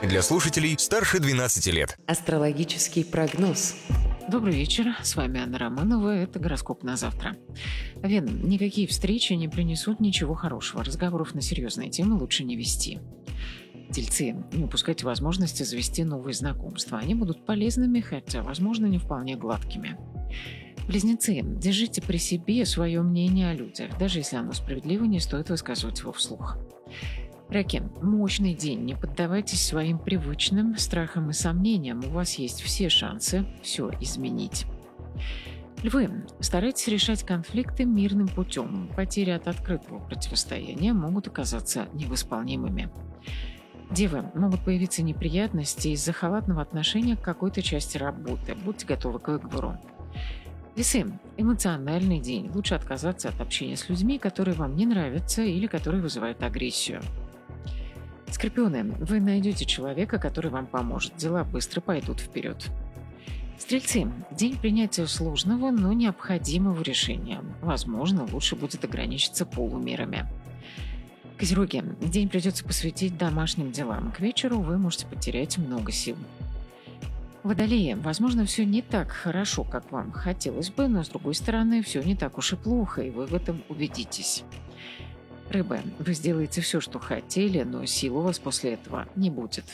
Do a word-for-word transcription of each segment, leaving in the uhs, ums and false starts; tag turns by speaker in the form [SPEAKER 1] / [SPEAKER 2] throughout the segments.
[SPEAKER 1] Для слушателей старше двенадцати лет.
[SPEAKER 2] Астрологический прогноз.
[SPEAKER 3] Добрый вечер, с вами Анна Романова, это гороскоп на завтра. Овен, никакие встречи не принесут ничего хорошего, разговоров на серьезные темы лучше не вести. Тельцы, не упускайте возможности завести новые знакомства, они будут полезными, хотя, возможно, не вполне гладкими. Близнецы, держите при себе свое мнение о людях, даже если оно справедливо, не стоит высказывать его вслух. Раки, мощный день, не поддавайтесь своим привычным страхам и сомнениям, у вас есть все шансы все изменить. Львы, старайтесь решать конфликты мирным путем, потери от открытого противостояния могут оказаться невосполнимыми. Девы, могут появиться неприятности из-за халатного отношения к какой-то части работы, будьте готовы к выговору. Весы, эмоциональный день, лучше отказаться от общения с людьми, которые вам не нравятся или которые вызывают агрессию. Скорпионы, вы найдете человека, который вам поможет, дела быстро пойдут вперед. Стрельцы, день принятия сложного, но необходимого решения. Возможно, лучше будет ограничиться полумерами. Козероги, день придется посвятить домашним делам. К вечеру вы можете потерять много сил. Водолеи, возможно, все не так хорошо, как вам хотелось бы, но, с другой стороны, все не так уж и плохо, и вы в этом убедитесь. Рыбы, вы сделаете все, что хотели, но сил у вас после этого не будет.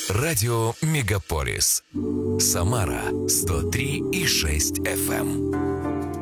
[SPEAKER 1] Радио Мегаполис. Самара сто три и шесть эф эм.